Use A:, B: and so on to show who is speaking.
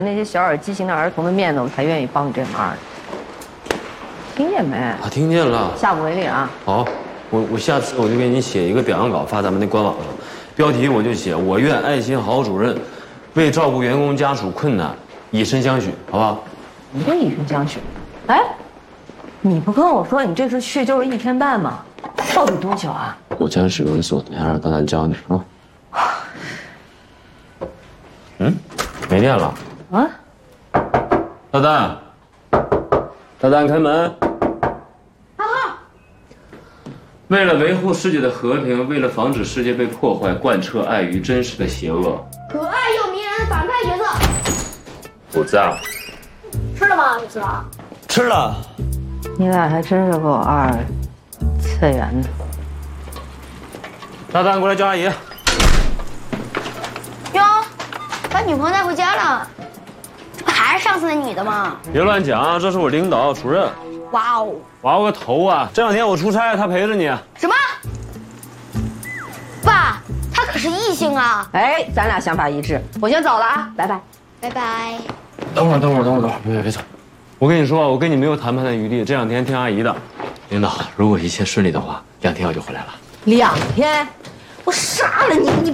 A: 那些小儿畸形的儿童的面子，我才愿意帮你这忙。听见没？
B: 啊，听见了。
A: 下不为例啊。
B: 好，我下次我就给你写一个表扬稿发咱们那官网上，标题我就写“我愿爱心好主任为照顾员工家属困难以身相许”，好不好？
A: 你这以身相许。哎，你不跟我说你这次去就是1天半吗？到底多久啊？
B: 我将使用所，还让大丹教你啊。没电了。
A: 啊？
B: 大丹，大丹开门。为了维护世界的和平，为了防止世界被破坏，贯彻爱与真实的邪恶。
C: 可爱又迷人反派角色。
B: 虎子啊，
C: 吃了吗，虎子？
B: 吃了。
A: 你俩还真是够2次元的。
B: 大丹，过来叫阿姨。
C: 哟，把女朋友带回家了，这不还是上次那女的吗？
B: 别乱讲，这是我领导主任。
C: 哇哦！
B: 娃个头啊！这2天我出差，他陪着你。
C: 什么？爸，他可是异性啊！
A: 哎，咱俩想法一致，我先走了啊，拜拜。
C: 拜拜。
B: 等会儿，别走！我跟你说，我跟你没有谈判的余地，这2天听阿姨的。领导，如果一切顺利的话，2天我就回来了。
A: 2天？我杀了你！